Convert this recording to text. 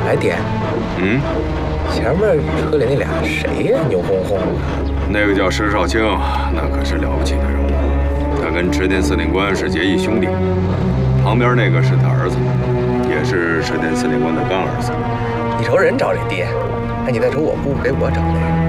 哎，爹，前面车里那俩谁呀？牛哄哄的。 那个叫石少卿，那可是了不起的人物。他跟池田司令官是结义兄弟。旁边那个是他儿子，也是池田司令官的干儿子。 你瞅人找这爹，哎，你再瞅我姑父给我找的。